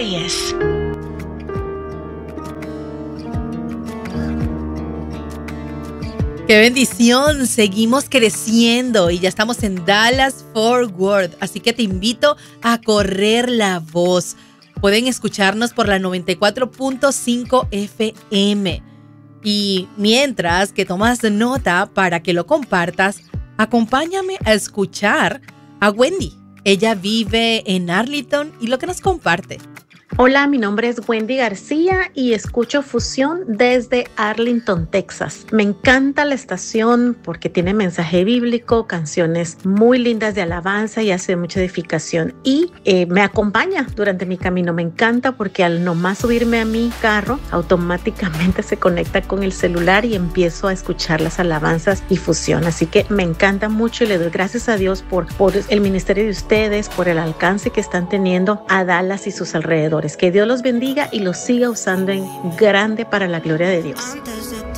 Reyes. ¡Qué bendición! Seguimos creciendo y ya estamos en Dallas Fort Worth, así que te invito a correr la voz. Pueden escucharnos por la 94.5 FM. Y mientras que tomas nota para que lo compartas, acompáñame a escuchar a Wendy. Ella vive en Arlington y lo que nos comparte. Hola, mi nombre es Wendy García y escucho Fusión desde Arlington, Texas. Me encanta la estación porque tiene mensaje bíblico, canciones muy lindas de alabanza y hace mucha edificación. Y me acompaña durante mi camino. Me encanta porque al nomás subirme a mi carro, automáticamente se conecta con el celular y empiezo a escuchar las alabanzas y Fusión. Así que me encanta mucho y le doy gracias a Dios por el ministerio de ustedes, por el alcance que están teniendo a Dallas y sus alrededores. Que Dios los bendiga y los siga usando en grande para la gloria de Dios.